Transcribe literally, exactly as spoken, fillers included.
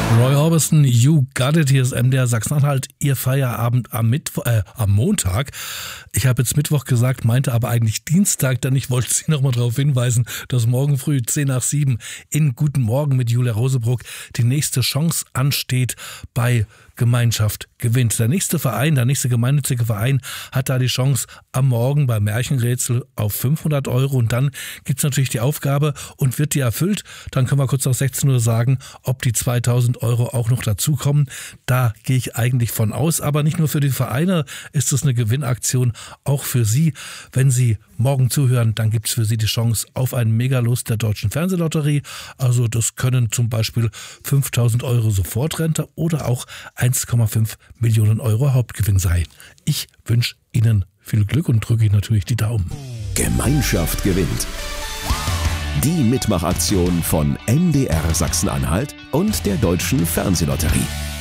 Roy Orbison, You Got It, hier ist M D R Sachsen-Anhalt, ihr Feierabend am Mittwoch, äh, am Montag. Ich habe jetzt Mittwoch gesagt, meinte aber eigentlich Dienstag, denn ich wollte Sie nochmal darauf hinweisen, dass morgen früh zehn nach sieben in Guten Morgen mit Julia Rosebruck die nächste Chance ansteht bei Gemeinschaft gewinnt. Der nächste Verein, der nächste gemeinnützige Verein hat da die Chance am Morgen beim Märchenrätsel auf fünfhundert Euro und dann gibt's natürlich die Aufgabe und wird die erfüllt, dann können wir kurz nach sechzehn Uhr sagen, ob die zweitausend Euro auch noch dazukommen. Da gehe ich eigentlich von aus, aber nicht nur für die Vereine ist es eine Gewinnaktion, auch für Sie. Wenn Sie morgen zuhören, dann gibt's für Sie die Chance auf einen Megalus der Deutschen Fernsehlotterie. Also das können zum Beispiel fünftausend Euro Sofortrente oder auch eins Komma fünf Millionen Euro Hauptgewinn sein. Ich wünsche Ihnen viel Glück und drücke Ihnen natürlich die Daumen. Gemeinschaft gewinnt. Die Mitmachaktion von M D R Sachsen-Anhalt und der Deutschen Fernsehlotterie.